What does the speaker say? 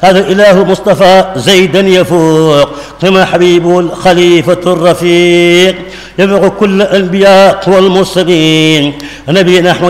هذا الإله المصطفى زيدا يفوق كما حبيبه الخليفة الرفيق يبلغ كل الأنبياء والمرسلين نبينا أحمد